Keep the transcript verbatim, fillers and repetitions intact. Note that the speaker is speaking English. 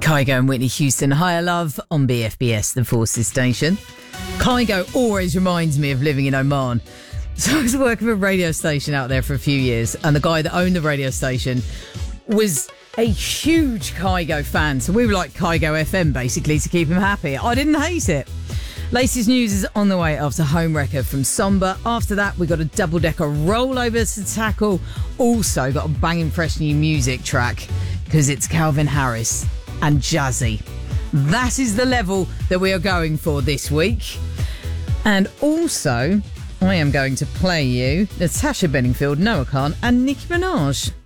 Kygo and Whitney Houston, Higher Love on B F B S, the Forces station. Kygo always reminds me of living in Oman. So I was working for a radio station out there for a few years, and the guy that owned the radio station was a huge Kygo fan. So we were like Kygo F M, basically, to keep him happy. I didn't hate it. Latest news is on the way after Home Wrecker from Somber. After that, we got a double-decker rollover to tackle. Also got a banging fresh new music track, because it's Calvin Harris and Jazzy. That is the level that we are going for this week. And also, I am going to play you Natasha Bedingfield, Noah Khan and Nicki Minaj.